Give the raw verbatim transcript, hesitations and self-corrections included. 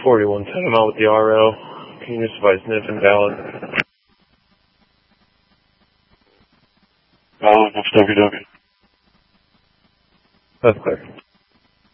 forty-one ten, I'm out with the R O. Can you just advise N I F invalid? Valid, that's W W. That's clear.